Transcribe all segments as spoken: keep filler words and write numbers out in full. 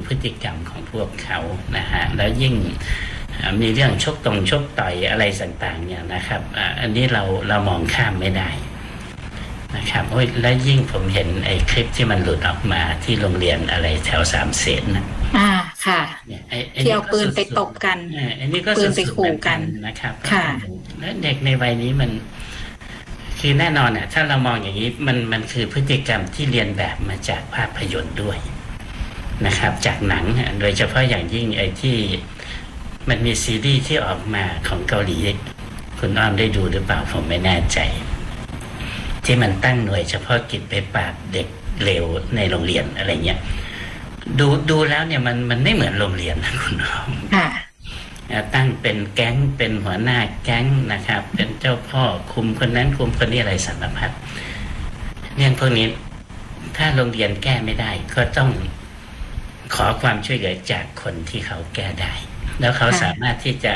พฤติกรรมของพวกเขานะฮะแล้วยิ่งมีเรื่องชกตรงชกต่อยอะไรต่างๆเนี่ยนะครับอันนี้เราเรามองข้ามไม่ได้นะครับโอ้ยแล้วยิ่งผมเห็นไอ้คลิปที่มันหลุดออกมาที่โรงเรียนอะไรแถวสามเสนนะอ่าค่ะที่เอาปืนไปตบกันอันนี้ก็ปืนไปขู่กันนะครับค่ะและเด็กในวัยนี้มันคือแน่นอนเนี่ยถ้าเรามองอย่างนี้มันมันคือพฤติกรรมที่เรียนแบบมาจากภาพยนตร์ด้วยนะครับจากหนังโดยเฉพาะอย่างยิ่งไอ้ที่มันมีซีรีส์ที่ออกมาของเกาหลีคุณอ้อมได้ดูหรือเปล่าผมไม่แน่ใจที่มันตั้งหน่วยเฉพาะกิจไปปราบเด็กเลวในโรงเรียนอะไรเงี้ยดูดูแล้วเนี่ยมันมันไม่เหมือนโรงเรียนนะคุณอ้อมตั้งเป็นแก๊งเป็นหัวหน้าแก๊งนะครับเป็นเจ้าพ่อคุมคนนั้นคุมคนนี้อะไรสารพัดเรื่องพวกนี้ถ้าโรงเรียนแก้ไม่ได้ก็ต้องขอความช่วยเหลือจากคนที่เขาแก้ได้แล้วเขาสามารถที่จะ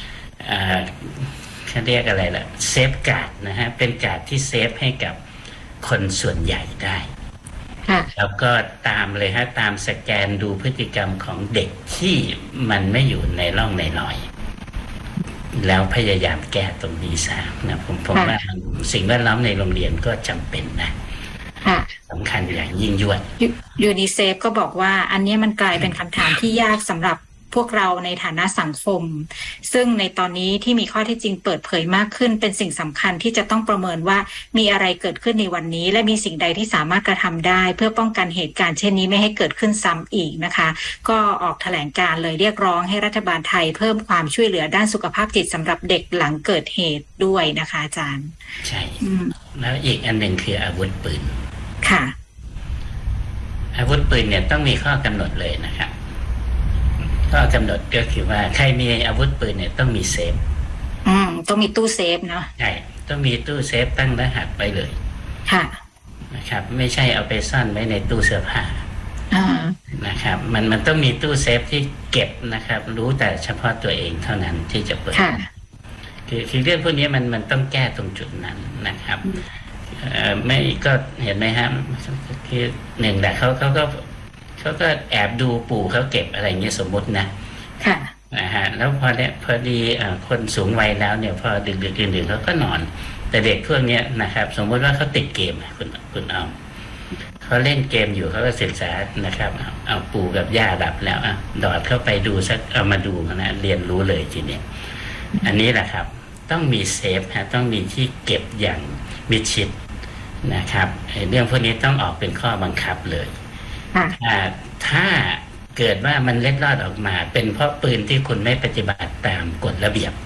เขาเรียกอะไรล่ะเซฟการ์ดนะฮะเป็นการ์ดที่เซฟให้กับคนส่วนใหญ่ได้แล้วก็ตามเลยฮะตามสแกนดูพฤติกรรมของเด็กที่มันไม่อยู่ในร่องในรอยแล้วพยายามแก้ตรงนี้ซะนะผมผมว่าสิ่งแวดล้อมในโรงเรียนก็จำเป็นนะสำคัญอย่างยิ่งยวดยูนิเซฟก็บอกว่าอันนี้มันกลายเป็นคำถามที่ยากสำหรับพวกเราในฐานะสังคมซึ่งในตอนนี้ที่มีข้อเท็จจริงเปิดเผยมากขึ้นเป็นสิ่งสำคัญที่จะต้องประเมินว่ามีอะไรเกิดขึ้นในวันนี้และมีสิ่งใดที่สามารถกระทำได้เพื่อป้องกันเหตุการณ์เช่นนี้ไม่ให้เกิดขึ้นซ้ำอีกนะคะก็ออกแถลงการเลยเรียกร้องให้รัฐบาลไทยเพิ่มความช่วยเหลือด้านสุขภาพจิตสำหรับเด็กหลังเกิดเหตุด้วยนะคะอาจารย์ใช่แล้วอีกอันหนึ่งคืออาวุธปืนค่ะอาวุธปืนเนี่ยต้องมีข้อกำหนดเลยนะครับข้อกำหนดก็คือว่าใครมีอาวุธปืนเนี่ยต้องมีเซฟอืมต้องมีตู้เซฟเนาะใช่ต้องมีตู้เซฟตั้งรหัสไว้เลยค่ะนะครับไม่ใช่เอาไปซ่อนไว้ในตู้เสื้อผ้าอ่านะครับมันมันต้องมีตู้เซฟที่เก็บนะครับรู้แต่เฉพาะตัวเองเท่านั้นที่จะเปิดค่ะคือคือเรื่องพวกนี้มันมันต้องแก้ตรงจุดนั้นนะครับเอ่อไม่ก็เห็นไหมครับคือหนึ่งแหละเขาเขาก็เขาก็แอบดูปู่เขาเก็บอะไรเงี้ยสมมตินะค่ะนะฮะแล้วพอเนี่ยพอดีคนสูงวัยแล้วเนี่ยพอดึกดึกดื่นดื่นเขาก็นอนแต่เด็กพวกนี้นะครับสมมติว่าเขาติดเกมคุณคุณเอาเขาเล่นเกมอยู่เขาก็ศึกษานะครับเอาปู่กับย่าหลับแล้วอ่ะดอดเข้าไปดูสักเอามาดูนะเรียนรู้เลยทีนี้อันนี้แหละครับต้องมีเซฟฮะต้องมีที่เก็บอย่างมิดชิดนะครับเรื่องพวกนี้ต้องออกเป็นข้อบังคับเลยถ้าเกิดว่ามันเล็ดลอดออกมาเป็นเพราะปืนที่คุณไม่ปฏิบัติตามกฎระเบียบ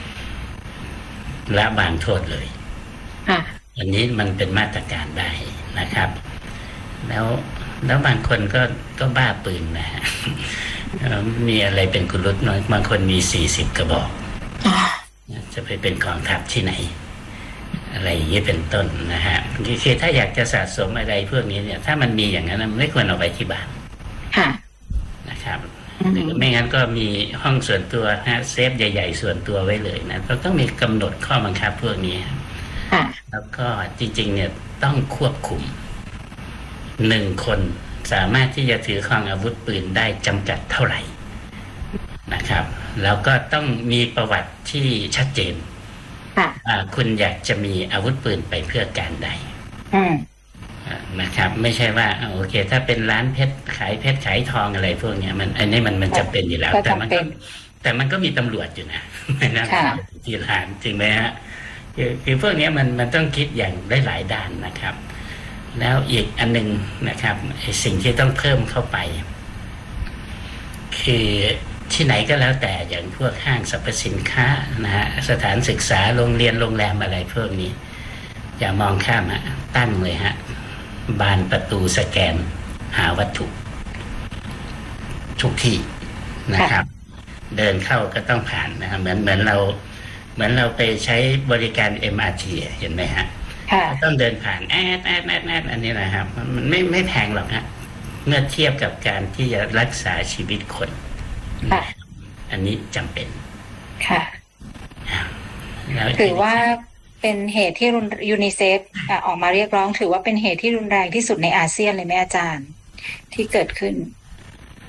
ละวางโทษเลยอันนี้มันเป็นมาตรการได้นะครับแล้วแล้วบางคนก็ก็บ้าปืนนะฮะมีอะไรเป็นกุลุตน้อยบางคนมีสี่สิบกระบอกจะไปเป็นกองทัพที่ไหนอะไรอย่างนี้เป็นต้นนะฮะคือถ้าอยากจะสะสมอะไรพวกนี้เนี่ยถ้ามันมีอย่างนั้นมันไม่ควรเอาไปที่บ้านนะครับหรือไม่งั้นก็มีห้องส่วนตัวฮะเซฟใหญ่ๆส่วนตัวไว้เลยนะเราต้องมีกำหนดข้อบังคับพวกนี้แล้วก็จริงๆเนี่ยต้องควบคุมหนึ่งคนสามารถที่จะถือครองอาวุธปืนได้จำกัดเท่าไหร่นะครับแล้วก็ต้องมีประวัติที่ชัดเจนคุณอยากจะมีอาวุธปืนไปเพื่อการใดนะครับไม่ใช่ว่าโอเคถ้าเป็นร้านเพชรขายเพชรขายทองอะไรพวกนี้มันอันนี้มันมันจะเป็นอยู่แล้วแต่มันก็แต่มันก็มีตำรวจอยู่นะนะครับที่ร้านจริงไหมฮะคือคือพวกนี้มันมันต้องคิดอย่างได้หลายด้านนะครับแล้วอีกอันนึงนะครับสิ่งที่ต้องเพิ่มเข้าไปคือที่ไหนก็แล้วแต่อย่างพวกห้างสรรพสินค้านะฮะสถานศึกษาโรงเรียนโรงแรมอะไรพวกนี้อย่ามองข้ามฮะตั้งเลยฮะบานประตูสแกนหาวัตถุทุกที่นะครับเดินเข้าก็ต้องผ่านนะฮะเหมือนเหมือนเราเหมือนเราไปใช้บริการ เอ็ม อาร์ ที เห็นไหมฮะต้องเดินผ่านแอดแอดแอดแอดอันนี้นะครับมันไม่ไม่แพงหรอกฮะเมื่อเทียบกับการที่จะรักษาชีวิตคนอันนี้จำเป็นค่ะถือว่าเป็นเหตุที่ยูนิเซฟออกมาเรียกร้องถือว่าเป็นเหตุที่รุนแรงที่สุดในอาเซียนเลยไหมอาจารย์ที่เกิดขึ้น